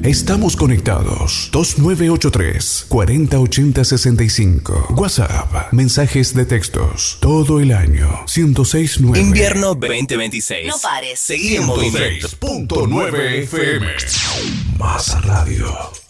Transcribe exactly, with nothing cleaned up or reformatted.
Estamos conectados. dos nueve ocho tres, cuatro cero ocho cero seis cinco. WhatsApp. Mensajes de textos. Todo el año. ciento seis punto nueve. Invierno veinte veintiséis. No pares. Seguí en movimiento. ciento seis punto nueve F M. Más radio.